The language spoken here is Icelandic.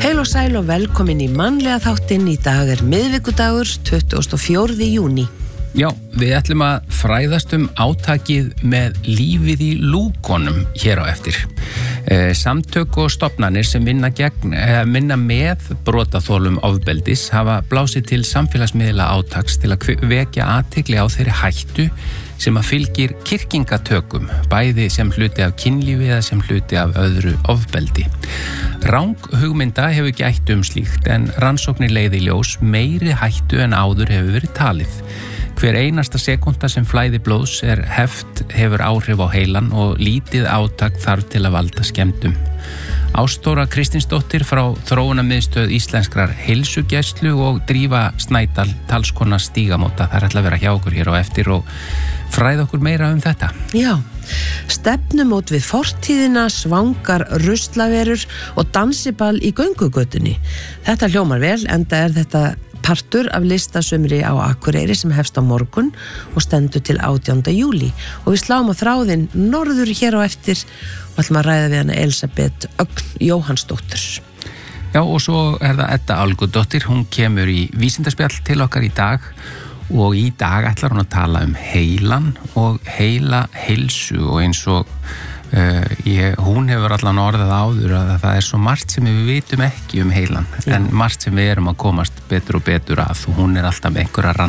Heil og sæl og velkomin í mannlega þáttinn. Í dag miðvikudagur, 24. júní. Já, við ætlum að fræðast átakið með lífið í lúkunum hér á eftir. Samtök og stofnanir sem vinna með brotaþolum ofbeldis hafa blásið til samfélagsmiðla átaks til að vekja athygli á þeirri hættu sem að fylgir kyrkingatökum, bæði sem hluti af kynlífi eða sem hluti af öðru ofbeldi. Ranghugmynda hefur gætt slíkt en rannsóknir leiða í ljós meiri hættu en áður hefur verið talið. Hver einasta sekúnda sem flæði blóðs hefur áhrif á heilan og lítið átak þarf til að valda skemmdum. Ástóra Kristinsdóttir frá Þróunarmiðstöð Íslenskrar heilsugæslu og Drífa Snædal, talskona Stígamóta. Það ætla að vera hjá okkur hér á eftir og fræða okkur meira þetta. Já, stefnumót við fortíðina, svangar ruslaverur og dansiball í göngugötunni. Þetta hljómar vel, enda þetta partur af listasumri á Akureyri sem hefst á morgun og stendur til 18. júlí. Og við sláum á þráðinn norður hér á eftir og ætlum að ræða við hana Elisabeth Ögn Jóhannsdóttir. Já, og svo það Edda Algodóttir, hún kemur í vísindaspjall til okkar í dag og í dag ætlar hún að tala heilan og heilsu og eins og hún hefur allan orðað áður að það svo margt sem við vitum ekki heilan en margt sem við erum að komast betur og betur að og hún alltaf með einhverja